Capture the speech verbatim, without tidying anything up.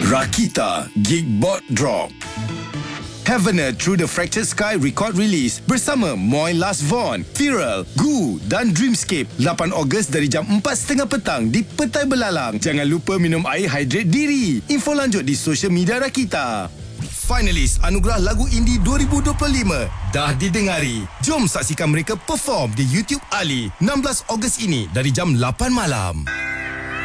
Rakita Geekbot Drop. Heavener Through the Fractured Sky record release bersama Moy Last Von, Viral, Gu dan Dreamscape lapan Ogos dari jam empat tiga puluh petang di Petai Belalang. Jangan lupa minum air hydrate diri. Info lanjut di social media Rakita. Finalis Anugerah Lagu Indie dua ribu dua puluh lima dah didengari. Jom saksikan mereka perform di YouTube Ali enam belas Ogos ini dari jam lapan malam.